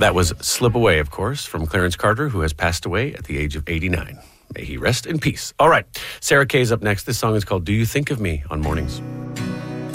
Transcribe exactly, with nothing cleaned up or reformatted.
That was Slip Away, of course, from Clarence Carter, who has passed away at the age of eighty-nine. May he rest in peace. All right, Sarah Kay's up next. This song is called Do You Think of Me on Mornings.